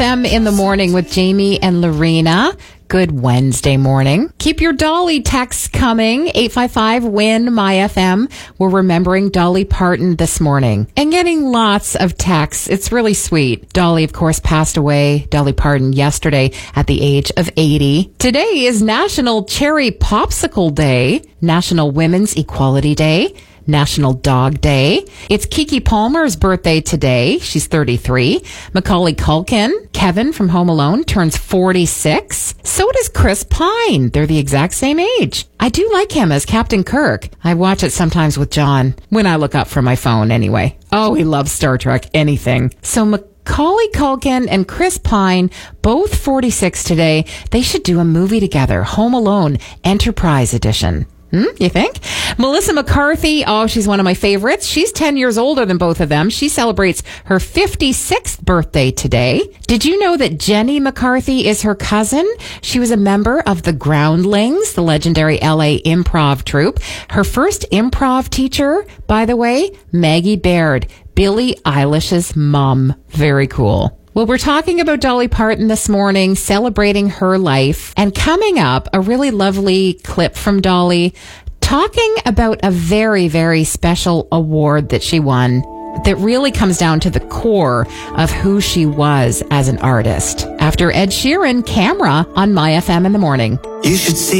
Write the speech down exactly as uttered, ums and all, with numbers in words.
F M in the morning with Jamie and Lorena. Good Wednesday morning. Keep your Dolly texts coming. eight five five, W I N, MyFM. We're remembering Dolly Parton this morning and getting lots of texts. It's really sweet. Dolly, of course, passed away, Dolly Parton, yesterday at the age of eighty. Today is National Cherry Popsicle Day, National Women's Equality Day, National Dog Day. It's Keke Palmer's birthday today. She's thirty-three. Macaulay Culkin, Kevin from Home Alone, turns forty-six. So does Chris Pine. They're the exact same age. I do like him as Captain Kirk. I watch it sometimes with John when I look up from my phone anyway. Oh, he loves Star Trek, anything. So Macaulay Culkin and Chris Pine, both forty-six today. They should do a movie together. Home Alone, Enterprise Edition. Hmm, you think? Melissa McCarthy, oh, she's one of my favorites. She's ten years older than both of them. She celebrates her fifty-sixth birthday today. Did you know that Jenny McCarthy is her cousin? She was a member of the Groundlings, the legendary L A improv troupe. Her first improv teacher, by the way, Maggie Baird, Billie Eilish's mom. Very cool. Well, we're talking about Dolly Parton this morning, celebrating her life, and coming up, a really lovely clip from Dolly talking about a very, very special award that she won that really comes down to the core of who she was as an artist. After Ed Sheeran, Camera on MyFM in the morning. You should see